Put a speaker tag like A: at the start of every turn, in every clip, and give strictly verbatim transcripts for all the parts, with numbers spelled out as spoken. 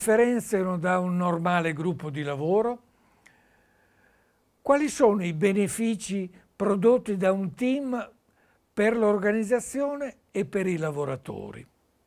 A: differenziano da un normale gruppo di lavoro? Quali sono i benefici prodotti da un team per l'organizzazione e per i lavoratori?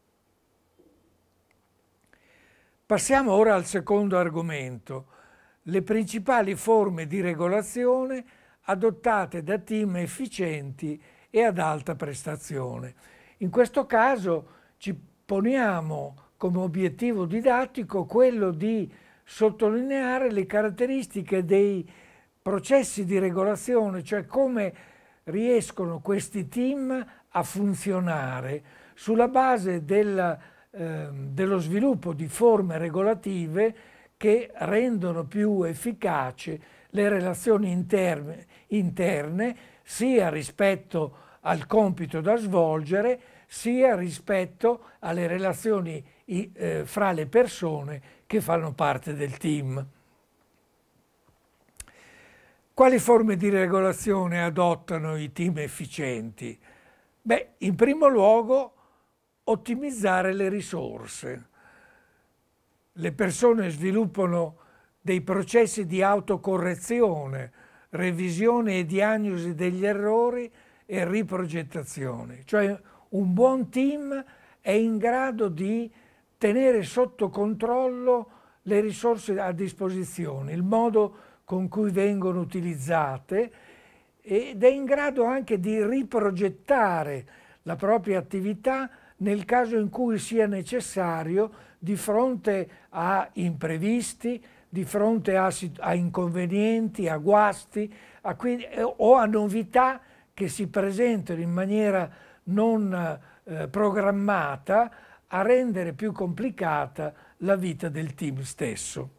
A: Passiamo ora al secondo argomento, le principali forme di regolazione adottate da team efficienti e ad alta prestazione. In questo caso ci poniamo come obiettivo didattico quello di sottolineare le caratteristiche dei processi di regolazione, cioè come riescono questi team a funzionare sulla base del, eh, dello sviluppo di forme regolative che rendono più efficaci le relazioni interne, interne sia rispetto al compito da svolgere, sia rispetto alle relazioni eh, fra le persone che fanno parte del team. Quali forme di regolazione adottano i team efficienti? Beh, in primo luogo, ottimizzare le risorse. Le persone sviluppano dei processi di autocorrezione, revisione e diagnosi degli errori e riprogettazione. Cioè un buon team è in grado di tenere sotto controllo le risorse a disposizione, il modo con cui vengono utilizzate ed è in grado anche di riprogettare la propria attività nel caso in cui sia necessario di fronte a imprevisti, di fronte a, a inconvenienti, a guasti a, o a novità che si presentano in maniera non eh, programmata a rendere più complicata la vita del team stesso.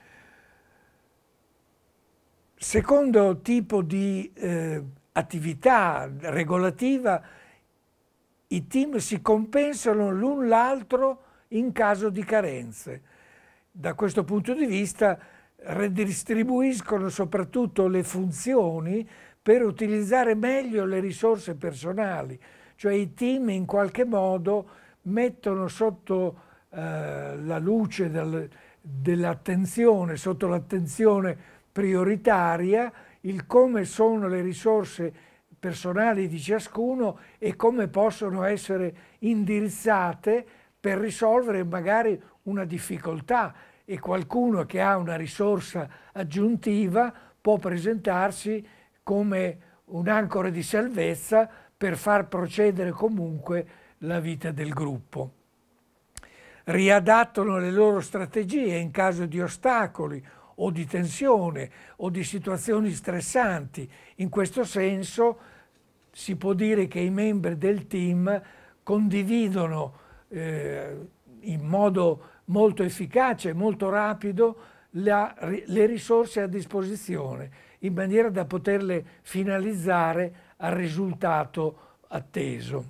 A: Secondo tipo di eh, attività regolativa, i team si compensano l'un l'altro in caso di carenze. Da questo punto di vista redistribuiscono soprattutto le funzioni per utilizzare meglio le risorse personali, cioè i team in qualche modo mettono sotto eh, la luce del, dell'attenzione, sotto l'attenzione prioritaria, il come sono le risorse personali di ciascuno e come possono essere indirizzate per risolvere magari una difficoltà, e qualcuno che ha una risorsa aggiuntiva può presentarsi come un'ancora di salvezza per far procedere comunque la vita del gruppo. Riadattano le loro strategie in caso di ostacoli o di tensione o di situazioni stressanti. In questo senso si può dire che i membri del team condividono eh, in modo molto efficace e molto rapido la, le risorse a disposizione, in maniera da poterle finalizzare al risultato atteso.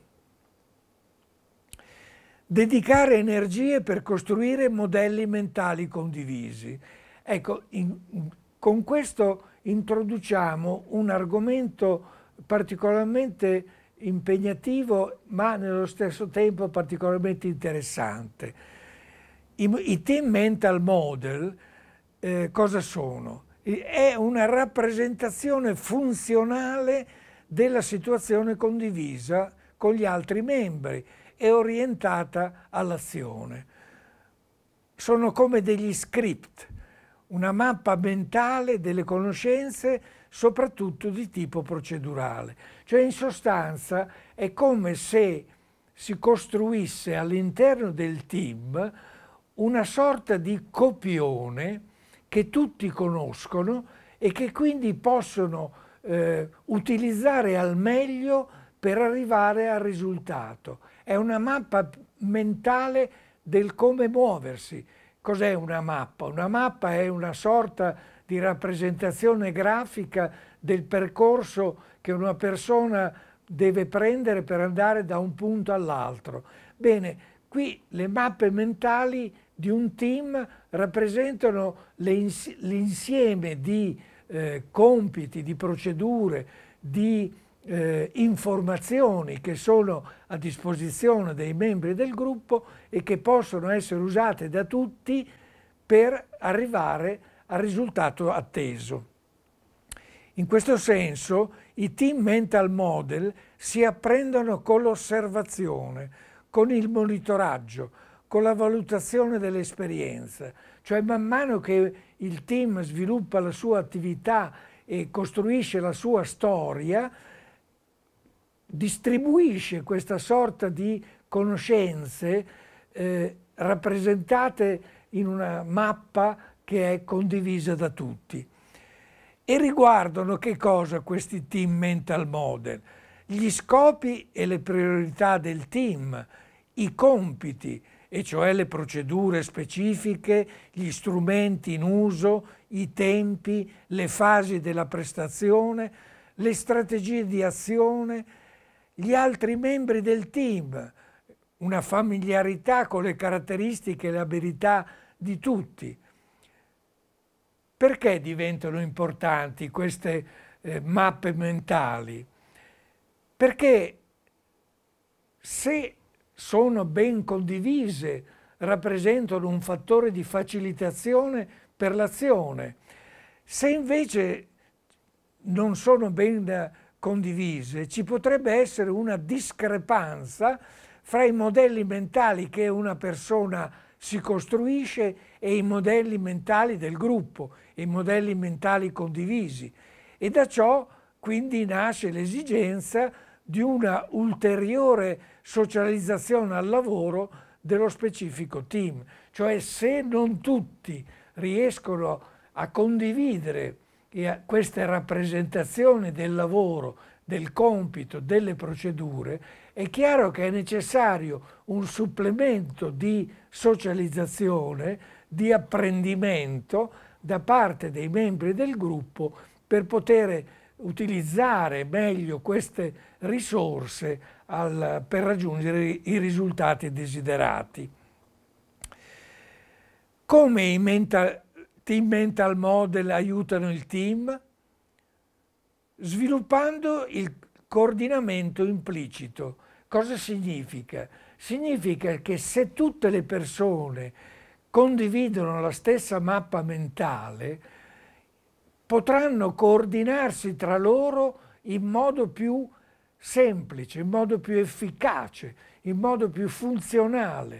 A: Dedicare energie per costruire modelli mentali condivisi. Ecco, in, con questo introduciamo un argomento particolarmente impegnativo, ma nello stesso tempo particolarmente interessante. I, i team mental model eh, cosa sono? È una rappresentazione funzionale della situazione condivisa con gli altri membri e orientata all'azione. Sono come degli script, una mappa mentale delle conoscenze, soprattutto di tipo procedurale. Cioè, in sostanza, è come se si costruisse all'interno del team una sorta di copione che tutti conoscono e che quindi possono eh, utilizzare al meglio per arrivare al risultato. È una mappa mentale del come muoversi. Cos'è una mappa? Una mappa è una sorta di rappresentazione grafica del percorso che una persona deve prendere per andare da un punto all'altro. Bene, qui le mappe mentali di un team rappresentano l'insieme di eh, compiti, di procedure, di eh, informazioni che sono a disposizione dei membri del gruppo e che possono essere usate da tutti per arrivare al risultato atteso. In questo senso, i team mental model si apprendono con l'osservazione, con il monitoraggio, con la valutazione dell'esperienza. Cioè, man mano che il team sviluppa la sua attività e costruisce la sua storia, distribuisce questa sorta di conoscenze eh, rappresentate in una mappa che è condivisa da tutti. E riguardano che cosa questi team mental model? Gli scopi e le priorità del team, i compiti, e cioè le procedure specifiche, gli strumenti in uso, i tempi, le fasi della prestazione, le strategie di azione, gli altri membri del team, una familiarità con le caratteristiche e le abilità di tutti. Perché diventano importanti queste eh, mappe mentali? Perché se sono ben condivise, rappresentano un fattore di facilitazione per l'azione. Se invece non sono ben condivise, ci potrebbe essere una discrepanza fra i modelli mentali che una persona si costruisce e i modelli mentali del gruppo, i modelli mentali condivisi. E da ciò quindi nasce l'esigenza di una ulteriore socializzazione al lavoro dello specifico team. Cioè, se non tutti riescono a condividere queste rappresentazioni del lavoro, del compito, delle procedure, è chiaro che è necessario un supplemento di socializzazione, di apprendimento da parte dei membri del gruppo per poter utilizzare meglio queste risorse al, per raggiungere i risultati desiderati. Come i mental, team mental model aiutano il team? Sviluppando il coordinamento implicito. Cosa significa? Significa che se tutte le persone condividono la stessa mappa mentale, potranno coordinarsi tra loro in modo più semplice, in modo più efficace, in modo più funzionale.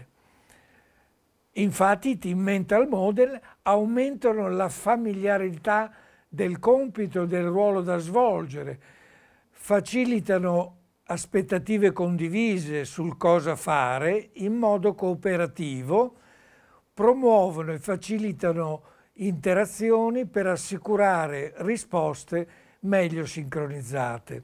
A: Infatti i team mental model aumentano la familiarità del compito e del ruolo da svolgere, facilitano aspettative condivise sul cosa fare in modo cooperativo, promuovono e facilitano interazioni per assicurare risposte meglio sincronizzate.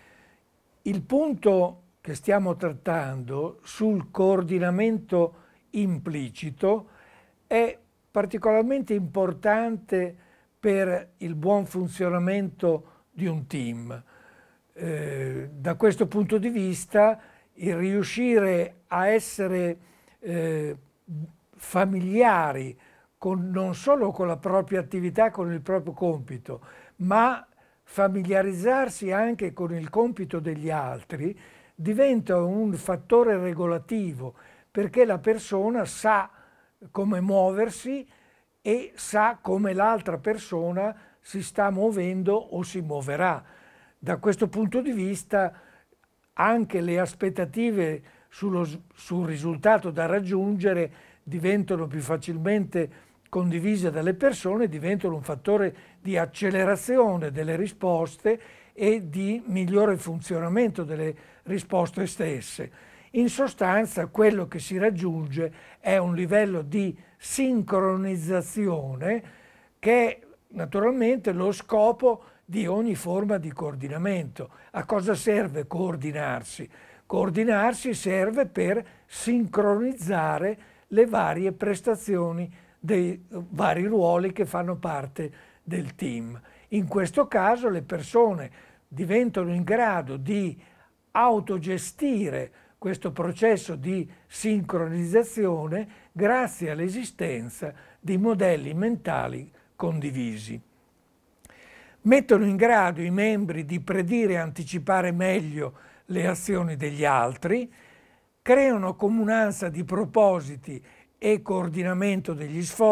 A: Il punto che stiamo trattando sul coordinamento implicito è particolarmente importante per il buon funzionamento di un team. Eh, da questo punto di vista, il riuscire a essere eh, familiari con, non solo con la propria attività, con il proprio compito, ma familiarizzarsi anche con il compito degli altri, diventa un fattore regolativo, perché la persona sa come muoversi e sa come l'altra persona si sta muovendo o si muoverà. Da questo punto di vista anche le aspettative sullo, sul risultato da raggiungere diventano più facilmente condivise dalle persone, diventano un fattore di accelerazione delle risposte e di migliore funzionamento delle risposte stesse. In sostanza, quello che si raggiunge è un livello di sincronizzazione che è naturalmente lo scopo di ogni forma di coordinamento. A cosa serve coordinarsi? Coordinarsi serve per sincronizzare le varie prestazioni dei vari ruoli che fanno parte del team. In questo caso le persone diventano in grado di autogestire questo processo di sincronizzazione grazie all'esistenza di modelli mentali condivisi. mettono in grado i membri di predire e anticipare meglio le azioni degli altri, creano comunanza di propositi e coordinamento degli sforzi,